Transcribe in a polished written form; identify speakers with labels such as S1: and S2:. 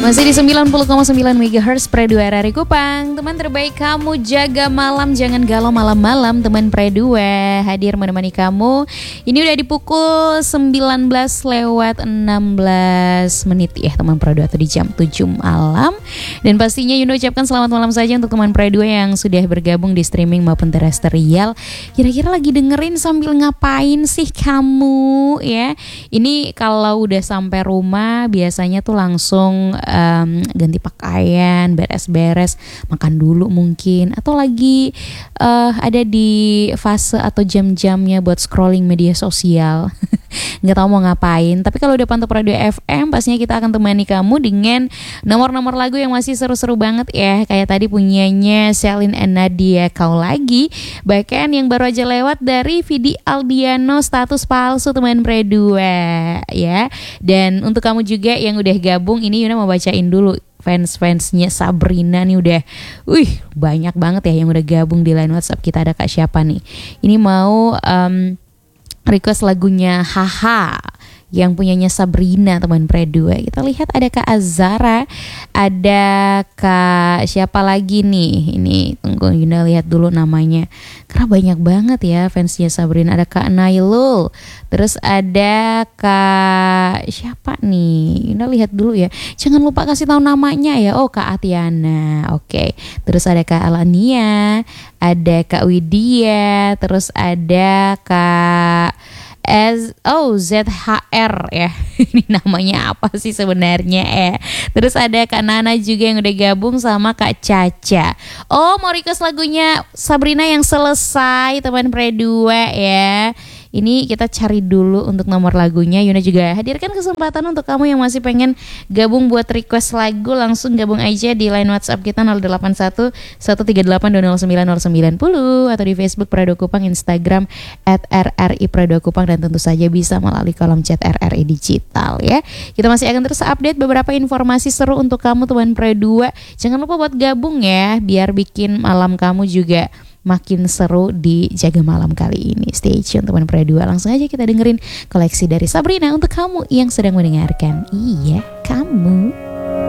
S1: Masih di 90,9 MHz Pre2 RRI Kupang. Teman terbaik kamu, jaga malam, jangan galau malam-malam. Teman Pre2 hadir menemani kamu. Ini udah di pukul 19:16 menit ya teman Pre2, atau di jam 7 malam. Dan pastinya Yunda ucapkan selamat malam saja untuk teman Pre2 yang sudah bergabung di streaming maupun terestrial. Kira-kira lagi dengerin sambil ngapain sih kamu ya? Ini kalau udah sampai rumah biasanya tuh langsung ganti pakaian, beres-beres, makan dulu mungkin, atau lagi ada di fase atau jam-jamnya buat scrolling media sosial. Nggak tahu mau ngapain. Tapi kalau udah pantau Radio FM, pastinya kita akan temani kamu dengan nomor-nomor lagu yang masih seru-seru banget ya. Kayak tadi punyanya Celine and Nadia, Kau Lagi. Bahkan yang baru aja lewat dari Vidi Aldiano, Status Palsu, teman Pre2 ya. Dan untuk kamu juga yang udah gabung, ini Yuna mau bacain dulu fans-fansnya Sabrina nih, udah banyak banget ya yang udah gabung di line WhatsApp kita. Ada Kak siapa nih? Ini mau request lagunya Haha yang punyanya Sabrina, teman Pre2. Kita lihat ada Kak Azara, ada Kak siapa lagi nih? Ini tunggu Yunda lihat dulu namanya, karena banyak banget ya fansnya Sabrina. Ada Kak Nailul, terus ada Kak siapa nih? Yunda lihat dulu ya. Jangan lupa kasih tahu namanya ya. Oh, Kak Atiana. Oke. Terus ada Kak Alania, ada Kak Widya, terus ada Kak ZHR ya. Ini namanya apa sih sebenarnya ya. Terus ada Kak Nana juga yang udah gabung sama Kak Caca. Oh, mau request lagunya Sabrina yang Selesai, teman Pre2 ya. Ini kita cari dulu untuk nomor lagunya. Yuna juga hadirkan kesempatan untuk kamu yang masih pengen gabung buat request lagu. Langsung gabung aja di line WhatsApp kita 081 138 209 090, atau di Facebook Pre2 Kupang, Instagram @RRI Pre2 Kupang, dan tentu saja bisa melalui kolom chat RRI Digital ya. Kita masih akan terus update beberapa informasi seru untuk kamu teman Pre2. Jangan lupa buat gabung ya, biar bikin malam kamu juga makin seru di Jaga Malam kali ini. Stay tune teman Pre2. Langsung aja kita dengerin koleksi dari Sabrina untuk kamu yang sedang mendengarkan. Iya, kamu.